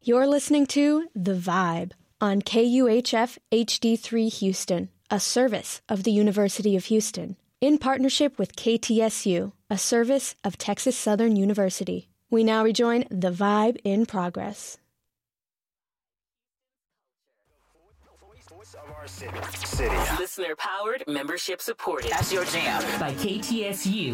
You're listening to The Vibe on KUHF HD3 Houston, a service of the University of Houston, in partnership with KTSU, a service of Texas Southern University. We now rejoin The Vibe in progress. Of our city. Listener powered, membership supported. That's your jam. By KTSU